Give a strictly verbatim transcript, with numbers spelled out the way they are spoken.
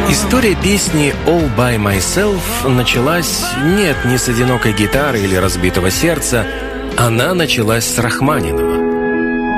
История песни «All by myself» началась, нет, не с одинокой гитары или разбитого сердца, она началась с Рахманинова.